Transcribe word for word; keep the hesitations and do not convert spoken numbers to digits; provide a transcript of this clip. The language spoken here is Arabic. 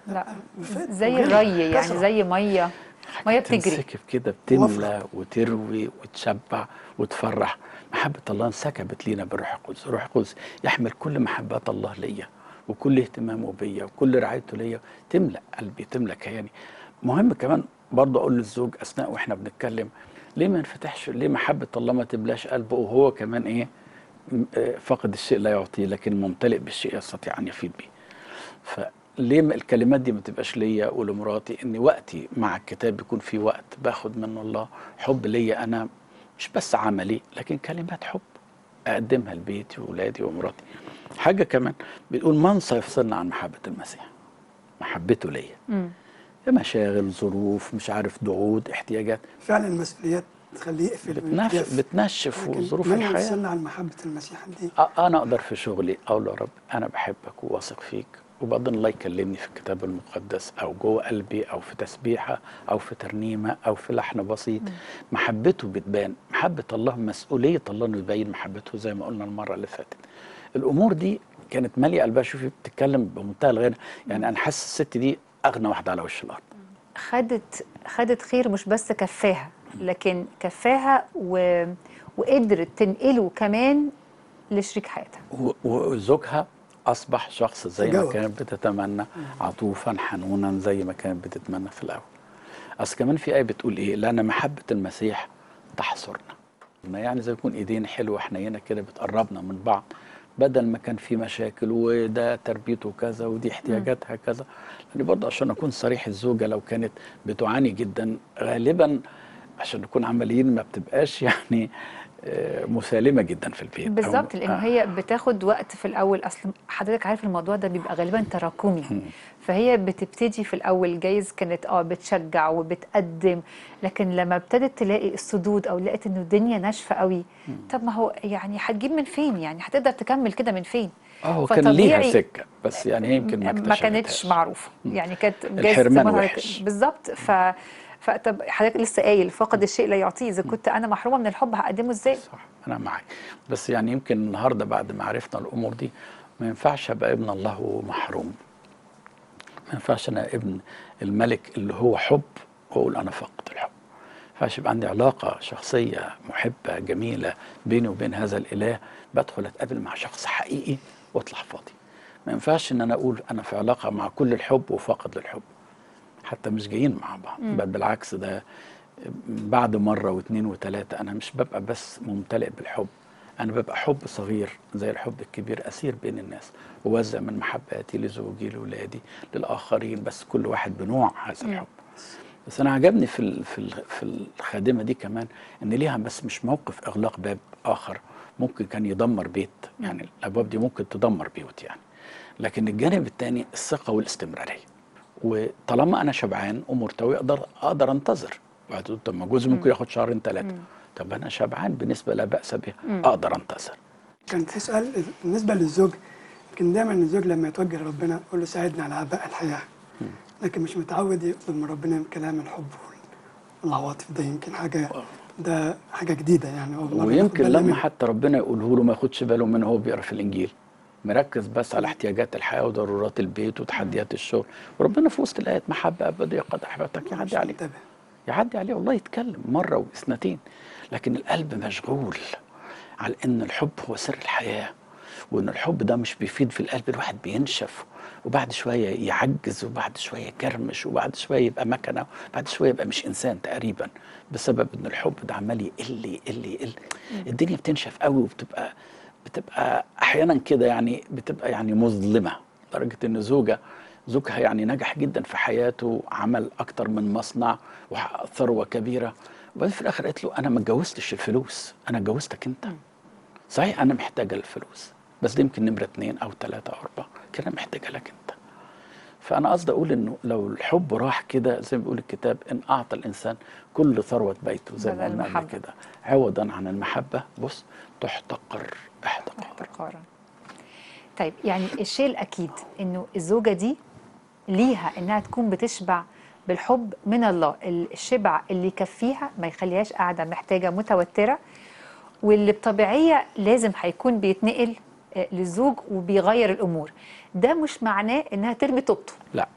لا فت زي وغنى، الري يعني، كثرة. زي ميه ميه بتجري. تنسكب كده، بتملى وتروي وتشبع وتفرح. محبة الله انسكبت لينا بالروح القدس. الروح القدس يحمل كل محبات الله ليا وكل اهتمامه بيا وكل رعايته ليا، تملأ قلبي تملأ كياني. مهم كمان برضه اقول للزوج اثناء واحنا بنتكلم، ليه ما نفتحش، ليه محبة الله ما تملاش قلبه وهو كمان ايه، فقد الشيء لا يعطيه لكن ممتلئ بالشيء يستطيع ان يفيد به. فليه الكلمات دي ما تبقاش ليا ولمراتي، ان وقتي مع الكتاب يكون في وقت باخد منه الله حب ليا انا، مش بس عملي لكن كلمات حب اقدمها لبيتي واولادي ومراتي. حاجه كمان بتقول من سيفصلنا عن محبه المسيح، محبته ليا. مشاغل، ظروف، مش عارف، ضغوط، احتياجات، فعلا المسؤوليات تخليه يقفل بتنف... ويجف. بتنشف لكن وظروف من الحياه. يفصلنا عن محبة المسيح دي؟ أ- انا اقدر في شغلي اقول يا رب انا بحبك وواثق فيك، وبعدين الله يكلمني في الكتاب المقدس او جوه قلبي او في تسبيحه او في ترنيمه او في لحن بسيط. م. محبته بتبان، محبه الله، مسؤوليه الله انه يبين محبته زي ما قلنا المره اللي فاتت. الامور دي كانت ماليه قلبها. شوفي بتتكلم بمنتهى الغنى، يعني انا حاسس الست دي اغنى واحده على وش الارض. خدت خدت خير، مش بس كفاها لكن كفاها و... وقدرت تنقله كمان لشريك حياتها. و- وزوجها اصبح شخص زي ما تجاوب. كانت بتتمنى، عطوفا حنونا زي ما كانت بتتمنى في الاول. اصل كمان في ايه بتقول ايه، لان محبه المسيح تحصرنا. يعني زي يكون ايدين حلوه حنينه كده بتقربنا من بعض، بدل ما كان في مشاكل وده تربيته كذا ودي احتياجاتها كذا. يعني برضه عشان اكون صريح، الزوجه لو كانت بتعاني جدا غالبا، عشان نكون عمليين، ما بتبقاش يعني آه، مسالمه جدا في البيت. بالظبط، أو لانه آه. هي بتاخد وقت في الاول. اصل حضرتك عارف الموضوع ده بيبقى غالبا تراكمي، فهي بتبتدي في الاول جايز كانت اه بتشجع وبتقدم، لكن لما ابتدت تلاقي الصدود او لقيت انه الدنيا ناشفه قوي، طب ما هو يعني هتجيب من فين؟ يعني هتقدر تكمل كده من فين؟ اه كان ليها سكه، بس يعني هي يمكن ما ما كانتش اكتشفتهاش. معروفه، يعني كانت جايز الحرمان وحش. بالظبط. ف فطب حضرتك لسه قايل فقد الشيء لا يعطيه، اذا كنت انا محرومه من الحب هقدمه ازاي؟ صح، انا معاك. بس يعني يمكن النهارده بعد ما عرفنا الامور دي، ما ينفعش ابقى ابن الله ومحروم. ما ينفعش انا ابن الملك اللي هو حب واقول انا فقد الحب. ما ينفعش يبقى عندي علاقه شخصيه محبه جميله بيني وبين هذا الاله، بدخل اتقابل مع شخص حقيقي واطلع فاضي. ما ينفعش ان انا اقول انا في علاقه مع كل الحب وفاقد للحب، حتى مش جايين مع بعض. بل بالعكس، ده بعد مرة واثنين وثلاثة أنا مش ببقى بس ممتلئ بالحب، أنا ببقى حب صغير زي الحب الكبير، أسير بين الناس ووزع من محباتي لزوجي لأولادي للآخرين، بس كل واحد بنوع هذا الحب. بس أنا عجبني في ال في ال في الخادمة دي كمان إن ليها بس مش موقف إغلاق باب آخر ممكن كان يدمر بيت، يعني الأبواب دي ممكن تدمر بيوت يعني، لكن الجانب الثاني الثقة والاستمرارية. وطالما أنا شبعان ومرتوي أقدر أقدر أنتظر. بعد طب ما جوزي ممكن ياخد شهرين ثلاثة، طب أنا شبعان بالنسبة لا بأس بها، أقدر أنتظر. كان في سؤال بالنسبة للزوج، يمكن دايما الزوج لما يتوجه لربنا يقول له ساعدني على عباء الحياة، لكن مش متعود يطلب من ربنا كلام الحب والعواطف. ده يمكن حاجة ده حاجة جديدة يعني. ويمكن لما حتى ربنا يقوله له ما ياخدش باله منه وهو بيقرا في الإنجيل، مركز بس على احتياجات الحياة وضرورات البيت وتحديات الشغل، وربنا في وسط الآيات محبة أبدية قد أحببتك يعدي عليه، يعدي عليه والله، يتكلم مرة واثنتين، لكن القلب مشغول على إن الحب هو سر الحياة، وإن الحب ده مش بيفيد في القلب، الواحد بينشف وبعد شوية يعجز وبعد شوية يكرمش وبعد شوية يبقى مكنة وبعد شوية يبقى مش إنسان تقريبا، بسبب إن الحب ده عمال يقل يقل يقل. الدنيا بتنشف قوي وبتبقى بتبقى أحيانا كده يعني بتبقى يعني مظلمة، لدرجة إن زوجة زوجها يعني نجح جدا في حياته، عمل أكتر من مصنع وحقق ثروة كبيرة، وبعدين في الآخر قالت له أنا ما اتجوزتش الفلوس، أنا اتجوزتك أنت. صحيح أنا محتاجة الفلوس، بس دي يمكن نمرة اتنين أو تلاتة أو أربعة، كده محتاجة لك أنت. فأنا قصدي أقول إنه لو الحب راح كده زي ما بيقول الكتاب، إن أعطى الإنسان كل ثروة بيته زي ما قلنا قبل كده عوضا عن المحبة، بص تحتقر احتقارا. طيب يعني الشيء الأكيد إنه الزوجة دي ليها إنها تكون بتشبع بالحب من الله، الشبع اللي يكفيها ما يخليهاش قاعدة محتاجة متوترة، واللي بطبيعية لازم هيكون بيتنقل للزوج وبيغير الأمور. ده مش معناه إنها ترمي طوبته، لا